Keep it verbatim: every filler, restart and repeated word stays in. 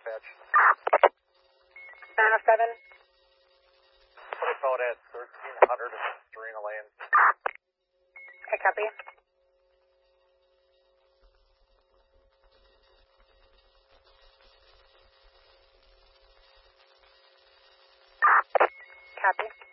dispatch. nine oh seven. Put a code at thirteen hundred Serena Lane. Okay, copy. Copy.